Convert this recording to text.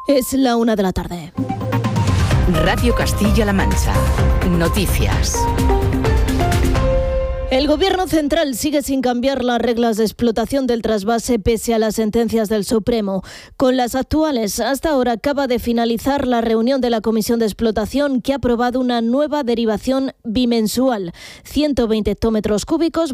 Es la 1 de la tarde. Radio Castilla-La Mancha. Noticias. El Gobierno central sigue sin cambiar las reglas de explotación del trasvase pese a las sentencias del Supremo. Con las actuales, hasta ahora acaba de finalizar la reunión de la Comisión de Explotación que ha aprobado una nueva derivación bimensual. 120 hectómetros cúbicos